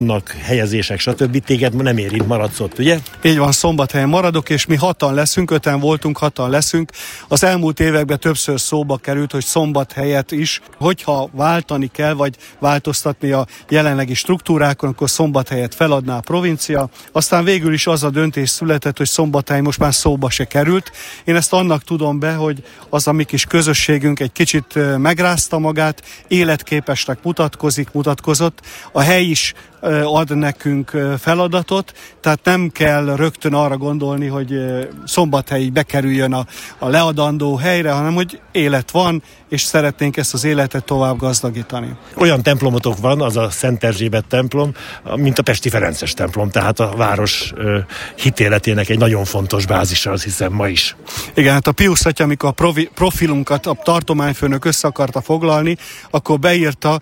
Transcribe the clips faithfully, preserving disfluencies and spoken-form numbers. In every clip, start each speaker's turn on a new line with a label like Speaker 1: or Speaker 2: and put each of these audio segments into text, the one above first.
Speaker 1: helyezések, stb. Téged nem érint, maradsz ott, ugye?
Speaker 2: Így van, Szombathelyen maradok, és mi hatan leszünk, öten voltunk, hatan leszünk. Az elmúlt években többször szóba került, hogy Szombathelyet is, hogyha váltani kell, vagy változtatni a jelenlegi struktúrákon, akkor Szombathelyet feladná a provincia. Aztán végül is az a döntés született, hogy Szombathely most már szóba se került. Én ezt annak tudom be, hogy az a mi kis közösségünk egy kicsit megrázta magát, életképesnek mutatkozik, mutatkozott. A hely is ad nekünk feladatot, tehát nem kell rögtön arra gondolni, hogy Szombathely bekerüljön a, a leadandó helyre, hanem hogy élet van, és szeretnénk ezt az életet tovább gazdagítani.
Speaker 1: Olyan templomotok van, az a Szent Erzsébet templom, mint a Pesti Ferences templom, tehát a város ö, hitéletének egy nagyon fontos bázisa, azt hiszem ma is.
Speaker 2: Igen, hát a Piusz atya, amikor a provi, profilunkat a tartományfőnök össze akarta foglalni, akkor beírta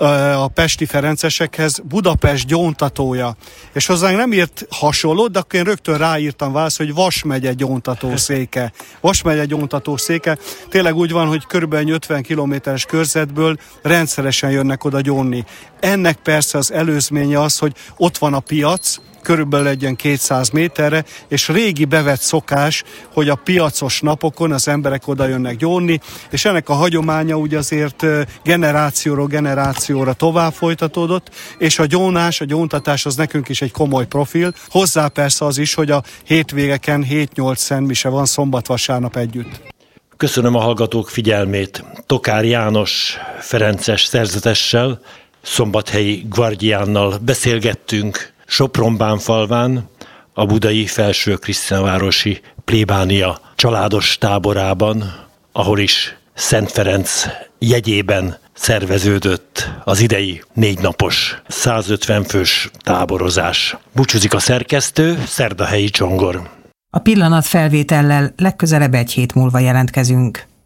Speaker 2: a pesti ferencesekhez Budapest gyóntatója. És hozzánk nem írt hasonlót, de akkor én rögtön ráírtam válasz, hogy Vas megye gyóntatószéke. Vas megye gyóntatószéke. Tényleg úgy van, hogy körülbelül ötven kilométeres körzetből rendszeresen jönnek oda gyónni. Ennek persze az előzménye az, hogy ott van a piac, körülbelül egy ilyen kétszáz méterre, és régi bevett szokás, hogy a piacos napokon az emberek oda jönnek gyónni, és ennek a hagyománya ugye azért generációról generációra tovább folytatódott, és a gyónás, a gyóntatás az nekünk is egy komoly profil. Hozzá persze az is, hogy a hétvégeken hét-nyolc szentmise van szombat-vasárnap együtt.
Speaker 1: Köszönöm a hallgatók figyelmét. Tokár János ferences szerzetessel, szombathelyi gvardiánnal beszélgettünk Sopron-Bánfalván, a budai Felső Krisztiánvárosi plébánia családos táborában, ahol is Szent Ferenc jegyében szerveződött az idei négy napos, százötven fős táborozás. Búcsúzik a szerkesztő, Szerdahelyi Csongor.
Speaker 3: A pillanat felvétellel legközelebb egy hét múlva jelentkezünk.